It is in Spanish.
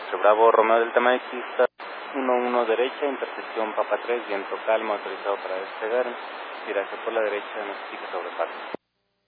Registro Bravo, Romeo Delta Mike, pista 11 derecha, intersección Papa 3, viento calma, autorizado para despegar, viraje por la derecha, notifica sobrepaso.